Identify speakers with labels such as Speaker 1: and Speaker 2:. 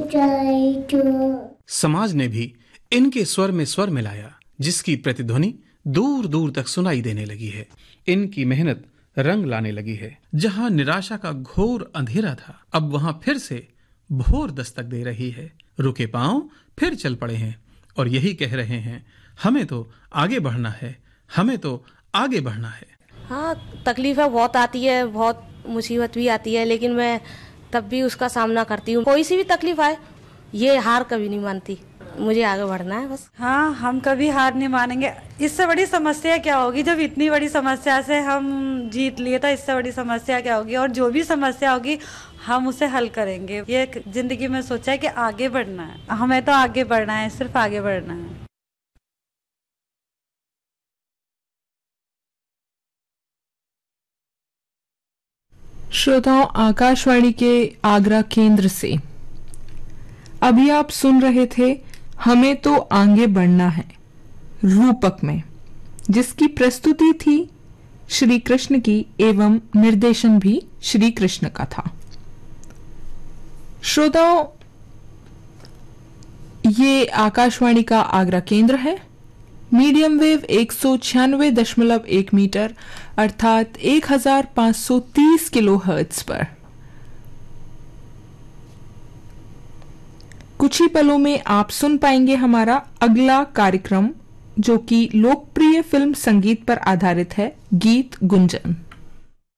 Speaker 1: समाज ने भी इनके स्वर में स्वर मिलाया, जिसकी प्रतिध्वनि दूर दूर तक सुनाई देने लगी है। इनकी मेहनत रंग लाने लगी है। जहां निराशा का घोर अंधेरा था, अब वहां फिर से भोर दस्तक दे रही है। रुके पांव फिर चल पड़े हैं और यही कह रहे हैं, हमें तो आगे बढ़ना है, हमें तो आगे बढ़ना है।
Speaker 2: हाँ, तकलीफें बहुत आती है, बहुत मुसीबत भी आती है, लेकिन मैं तब भी उसका सामना करती हूँ। कोई सी भी तकलीफ आए, ये हार कभी नहीं मानती, मुझे आगे बढ़ना है बस।
Speaker 3: हाँ, हम कभी हार नहीं मानेंगे। इससे बड़ी समस्या क्या होगी? जब इतनी बड़ी समस्या से हम जीत लिए, तो इससे बड़ी समस्या क्या होगी? और जो भी समस्या होगी हम उसे हल करेंगे। ये जिंदगी में सोचा है कि आगे बढ़ना है, हमें तो आगे बढ़ना है, सिर्फ आगे बढ़ना है।
Speaker 4: श्रोताओं, आकाशवाणी के आगरा केंद्र से अभी आप सुन रहे थे हमें तो आगे बढ़ना है रूपक में, जिसकी प्रस्तुति थी श्री कृष्ण की एवं निर्देशन भी श्री कृष्ण का था। श्रोताओं, ये आकाशवाणी का आगरा केंद्र है। मीडियम वेव 196.1 मीटर अर्थात 1530 किलोहर्ट्ज पर। कुछ ही पलों में आप सुन पाएंगे हमारा अगला कार्यक्रम, जो कि लोकप्रिय फिल्म संगीत पर आधारित है, गीत गुंजन।